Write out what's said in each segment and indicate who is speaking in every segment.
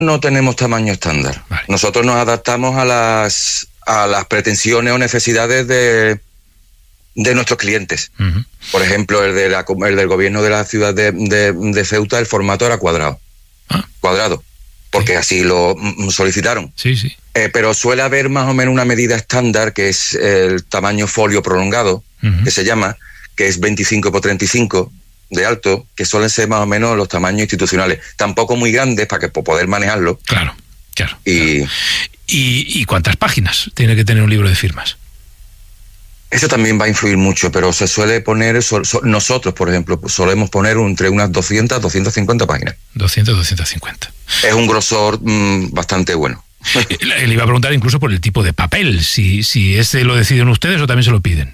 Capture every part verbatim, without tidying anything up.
Speaker 1: no tenemos tamaño estándar. Vale. Nosotros nos adaptamos a las a las pretensiones o necesidades de, de nuestros clientes. Uh-huh. Por ejemplo, el, de la, el del gobierno de la ciudad de, de, de Ceuta, el formato era cuadrado. Ah. Cuadrado. Porque sí. Así lo solicitaron.
Speaker 2: Sí, sí.
Speaker 1: Eh, pero suele haber más o menos una medida estándar, que es el tamaño folio prolongado, uh-huh. que se llama, que es veinticinco por treinta y cinco de alto, que suelen ser más o menos los tamaños institucionales. Tampoco muy grandes para que para poder manejarlo.
Speaker 2: Claro, claro.
Speaker 1: Y,
Speaker 2: claro. ¿Y, ¿Y cuántas páginas tiene que tener un libro de firmas?
Speaker 1: Eso también va a influir mucho, pero se suele poner, so, so, nosotros, por ejemplo, solemos poner entre unas doscientas, doscientas cincuenta páginas.
Speaker 2: doscientas, doscientas cincuenta.
Speaker 1: Es un grosor mmm, bastante bueno.
Speaker 2: Le, le iba a preguntar incluso por el tipo de papel, si, si este lo deciden ustedes o también se lo piden.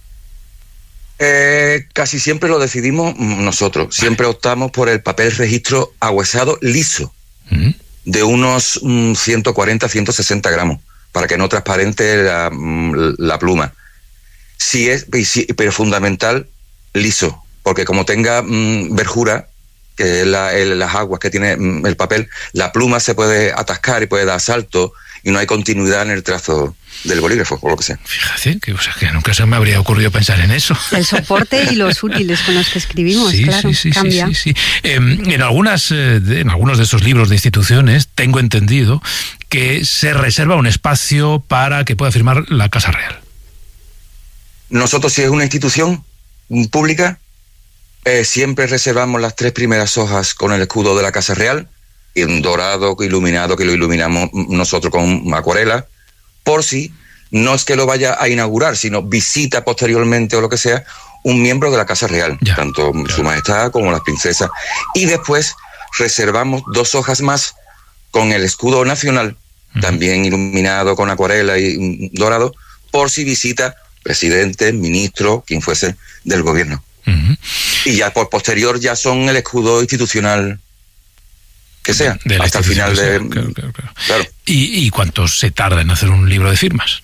Speaker 1: Eh, casi siempre lo decidimos nosotros. Siempre vale. optamos por el papel registro ahuesado liso, ¿Mm? de unos mmm, ciento cuarenta, ciento sesenta gramos, para que no transparente la, la pluma. Sí es, pero fundamental, liso, porque como tenga mmm, verjura, que es la, el, las aguas que tiene mmm, el papel, la pluma se puede atascar y puede dar salto y no hay continuidad en el trazo del bolígrafo o lo que sea.
Speaker 2: Fíjate, que, o sea, que nunca se me habría ocurrido pensar en eso.
Speaker 3: El soporte y los útiles con los que escribimos,
Speaker 2: sí,
Speaker 3: claro,
Speaker 2: sí, sí,
Speaker 3: cambia.
Speaker 2: Sí, sí, sí. Eh, en, algunas, eh, de, en algunos de esos libros de instituciones tengo entendido que se reserva un espacio para que pueda firmar la Casa Real.
Speaker 1: Nosotros, si es una institución pública, eh, siempre reservamos las tres primeras hojas con el escudo de la Casa Real, y un dorado iluminado que lo iluminamos nosotros con acuarela, por si no es que lo vaya a inaugurar, sino visita posteriormente o lo que sea un miembro de la Casa Real, ya, tanto ya. Su Majestad como las princesas. Y después reservamos dos hojas más con el escudo nacional, uh-huh. también iluminado con acuarela y dorado, por si visita presidente, ministro, quien fuese del gobierno. Uh-huh. Y ya por posterior ya son el escudo institucional que sea, de hasta el final de...
Speaker 2: Claro, claro, claro. Claro. ¿Y, ¿Y cuánto se tarda en hacer un libro de firmas?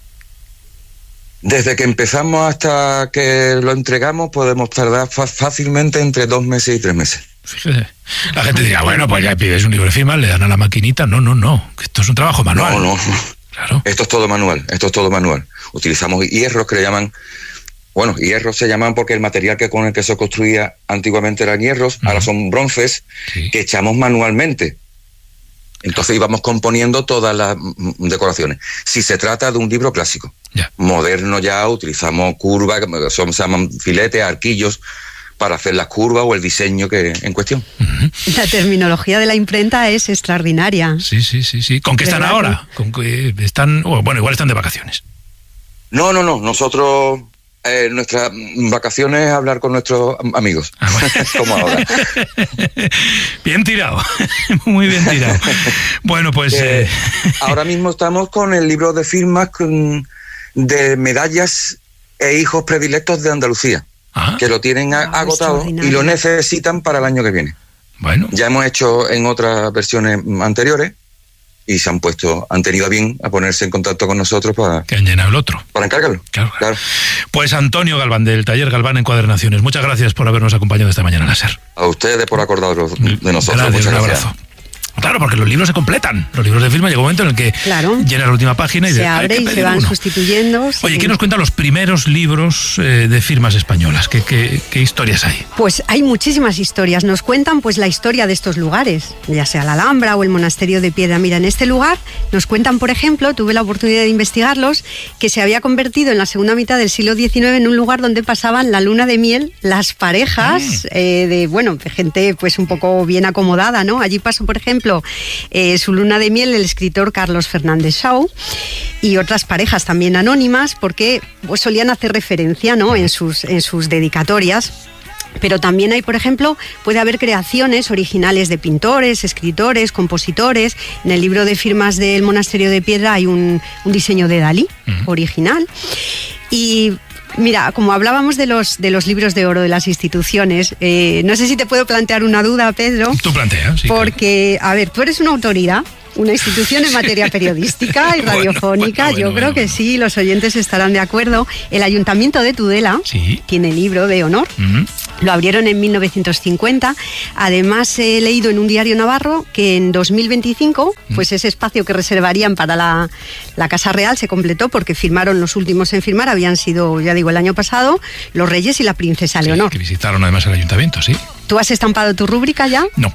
Speaker 1: Desde que empezamos hasta que lo entregamos podemos tardar fácilmente entre dos meses y tres meses.
Speaker 2: Fíjese. La gente dirá, bueno, pues ya pides un libro de firmas, le dan a la maquinita. No, no, no, esto es un trabajo manual.
Speaker 1: No, no. Claro. Esto es todo manual, esto es todo manual. Utilizamos hierros que le llaman, bueno, hierros se llaman porque el material que con el que se construía antiguamente eran hierros, uh-huh. ahora son bronces, sí. que echamos manualmente. Entonces íbamos componiendo todas las decoraciones. Si se trata de un libro clásico, ya. moderno ya, utilizamos curvas, son, se llaman filetes, arquillos, para hacer las curvas o el diseño que en cuestión.
Speaker 3: Uh-huh. La terminología de la imprenta es extraordinaria.
Speaker 2: Sí, sí, sí, sí. ¿Con qué están ahora? ¿Con qué están? Oh, bueno, igual están de vacaciones.
Speaker 1: No, no, no. Nosotros, eh, nuestras vacaciones es hablar con nuestros amigos. Ah, bueno. Como ahora.
Speaker 2: Bien tirado. Muy bien tirado. Bueno, pues...
Speaker 1: Eh,
Speaker 2: eh...
Speaker 1: ahora mismo estamos con el libro de firmas con, de medallas e hijos predilectos de Andalucía. Ajá. Que lo tienen oh, agotado y lo necesitan para el año que viene.
Speaker 2: Bueno.
Speaker 1: Ya hemos hecho en otras versiones anteriores y se han puesto, han tenido a bien a ponerse en contacto con nosotros para...
Speaker 2: Que han llenado el otro.
Speaker 1: Para encargarlo.
Speaker 2: Claro, claro. claro. Pues Antonio Galván, del taller Galván Encuadernaciones, muchas gracias por habernos acompañado esta mañana en la SER.
Speaker 1: A ustedes por acordaros de nosotros.
Speaker 2: Gracias,
Speaker 1: muchas
Speaker 2: un
Speaker 1: gracias.
Speaker 2: abrazo. Claro, porque los libros se completan. Los libros de firma llega un momento en el que
Speaker 3: claro.
Speaker 2: llena la última página y
Speaker 3: se abre y se van uno. sustituyendo.
Speaker 2: Oye,
Speaker 3: sí.
Speaker 2: ¿qué nos cuentan los primeros libros eh, de firmas españolas? ¿Qué, qué, ¿Qué historias hay?
Speaker 3: Pues hay muchísimas historias. Nos cuentan pues la historia de estos lugares, ya sea la Alhambra o el monasterio de Piedra. Mira, en este lugar nos cuentan, por ejemplo, tuve la oportunidad de investigarlos, que se había convertido en la segunda mitad del siglo diecinueve en un lugar donde pasaban la luna de miel las parejas mm. eh, de, bueno, de gente pues un poco bien acomodada, ¿no? Allí pasó, por ejemplo, eh, su luna de miel el escritor Carlos Fernández Shaw y otras parejas también anónimas, porque pues, solían hacer referencia, ¿no? en sus, en sus dedicatorias. Pero también hay, por ejemplo, puede haber creaciones originales de pintores, escritores, compositores. En el libro de firmas del Monasterio de Piedra hay un, un diseño de Dalí uh-huh. original. Y mira, como hablábamos de los, de los libros de oro de las instituciones, eh, no sé si te puedo plantear una duda, Pedro.
Speaker 2: Tú planteas, sí.
Speaker 3: Porque, claro. a ver, tú eres una autoridad una institución en materia periodística y radiofónica.
Speaker 2: Bueno, bueno,
Speaker 3: Yo
Speaker 2: bueno,
Speaker 3: creo
Speaker 2: bueno.
Speaker 3: que sí, los oyentes estarán de acuerdo. El Ayuntamiento de Tudela
Speaker 2: Sí.
Speaker 3: tiene libro de honor.
Speaker 2: Mm.
Speaker 3: Lo abrieron en mil novecientos cincuenta. Además, he leído en un diario navarro que en dos mil veinticinco, pues ese espacio que reservarían para la, la Casa Real se completó porque firmaron los últimos en firmar. Habían sido, ya digo, el año pasado, los reyes y la princesa
Speaker 2: Sí,
Speaker 3: Leonor.
Speaker 2: que visitaron además el ayuntamiento, sí.
Speaker 3: ¿Tú has estampado tu rúbrica ya?
Speaker 2: No.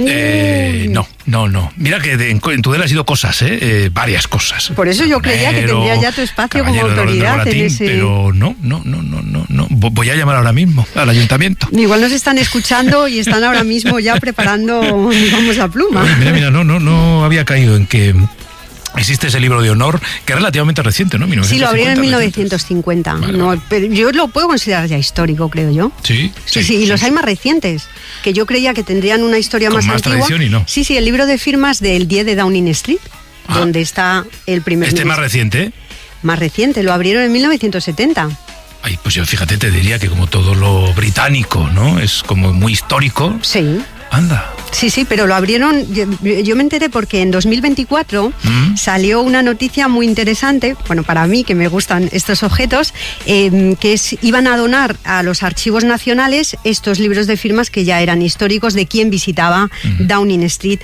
Speaker 2: Eh, no, no, no. Mira que de, en, en Tudela ha sido cosas, ¿eh? Eh, varias cosas.
Speaker 3: Por eso yo creía que tendría ya tu espacio como
Speaker 2: Caballero del Orden del
Speaker 3: autoridad en
Speaker 2: Boratín,
Speaker 3: ese-
Speaker 2: Pero no, no, no, no, no, no. Voy a llamar ahora mismo al ayuntamiento.
Speaker 3: Igual nos están escuchando y están ahora mismo ya preparando, digamos, la pluma.
Speaker 2: Mira, mira, no, no, no había caído en que existe ese libro de honor que es relativamente reciente, ¿no?
Speaker 3: Sí, lo abrieron en mil
Speaker 2: novecientos cincuenta.
Speaker 3: novecientos cincuenta.
Speaker 2: Vale,
Speaker 3: No,
Speaker 2: vale.
Speaker 3: pero yo lo puedo considerar ya histórico, creo yo.
Speaker 2: Sí,
Speaker 3: Sí, sí, y los hay más recientes, que yo creía que tendrían una historia
Speaker 2: Con
Speaker 3: más,
Speaker 2: más
Speaker 3: antigua.
Speaker 2: tradición y no.
Speaker 3: Sí, sí, el libro de firmas del diez de Downing Street,
Speaker 2: Ah.
Speaker 3: donde está el primer
Speaker 2: Este más
Speaker 3: ministro.
Speaker 2: reciente, ¿eh?
Speaker 3: Más reciente, lo abrieron en mil novecientos setenta.
Speaker 2: Ay, pues yo fíjate, te diría que como todo lo británico, ¿no? Es como muy histórico.
Speaker 3: Sí.
Speaker 2: Anda.
Speaker 3: Sí, sí, pero lo abrieron, yo, yo me enteré porque en dos mil veinticuatro
Speaker 2: ¿Mm?
Speaker 3: salió una noticia muy interesante, bueno, para mí que me gustan estos objetos, eh, que es, iban a donar a los archivos nacionales estos libros de firmas que ya eran históricos de quien visitaba
Speaker 2: Mm.
Speaker 3: Downing Street.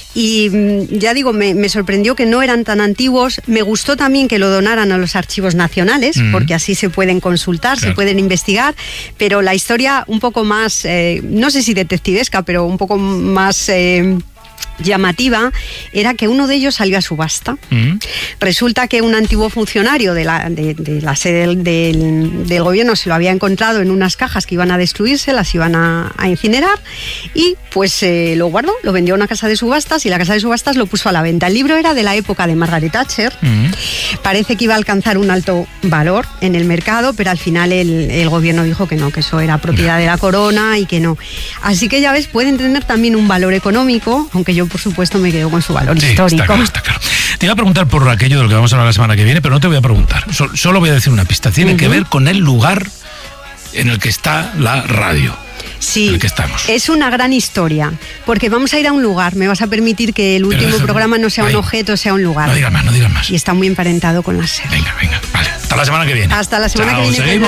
Speaker 3: Y mm, ya digo, me, me sorprendió que no eran tan antiguos, me gustó también que lo donaran a los archivos nacionales,
Speaker 2: Mm.
Speaker 3: porque así se pueden consultar,
Speaker 2: Claro.
Speaker 3: se pueden investigar, pero la historia un poco más, eh, no sé si detectivesca, pero un poco más eh, llamativa, era que uno de ellos salió a subasta.
Speaker 2: ¿Mm?
Speaker 3: Resulta que un antiguo funcionario de la, de, de la sede del, del, del gobierno se lo había encontrado en unas cajas que iban a destruirse, las iban a, a incinerar, y pues eh, lo guardó, lo vendió a una casa de subastas y la casa de subastas lo puso a la venta. El libro era de la época de Margaret Thatcher.
Speaker 2: ¿Mm?
Speaker 3: Parece que iba a alcanzar un alto valor en el mercado, pero al final el, el gobierno dijo que no, que eso era propiedad de la corona y que no. Así que ya ves, pueden tener también un valor económico, aunque yo por supuesto me quedo con su valor
Speaker 2: Sí,
Speaker 3: histórico.
Speaker 2: está claro, está claro. Te iba a preguntar por aquello de lo que vamos a hablar la semana que viene, pero no te voy a preguntar. So- solo voy a decir una pista. Tiene que
Speaker 3: Ujú.
Speaker 2: ver con el lugar en el que está la radio.
Speaker 3: Sí,
Speaker 2: en el que estamos.
Speaker 3: es una gran historia, porque vamos a ir a un lugar, me vas a permitir que el
Speaker 2: Pero
Speaker 3: último
Speaker 2: déjame-
Speaker 3: programa no sea
Speaker 2: Ay.
Speaker 3: un objeto, sea un lugar.
Speaker 2: No digas más, no digas más.
Speaker 3: Y está muy emparentado con la serie.
Speaker 2: Venga, venga, vale. Hasta la semana que viene.
Speaker 3: Hasta la semana
Speaker 2: Chao,
Speaker 3: que viene.
Speaker 2: seguimos.